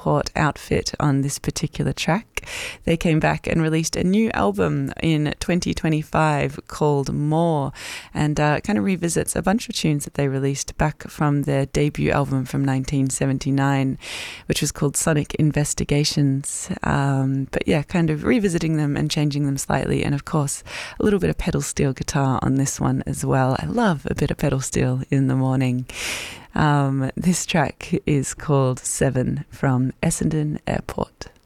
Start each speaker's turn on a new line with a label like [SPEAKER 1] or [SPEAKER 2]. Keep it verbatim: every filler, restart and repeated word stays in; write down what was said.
[SPEAKER 1] Airport outfit on this particular track. They came back and released a new album in twenty twenty-five called More, and uh, it kind of revisits a bunch of tunes that they released back from their debut album from nineteen seventy-nine, which was called Sonic Investigations. Um, but yeah, kind of revisiting them and changing them slightly, and of course a little bit of pedal steel guitar on this one as well. I love a bit of pedal steel in the morning. Um, this track is called Seven from Essendon Airport.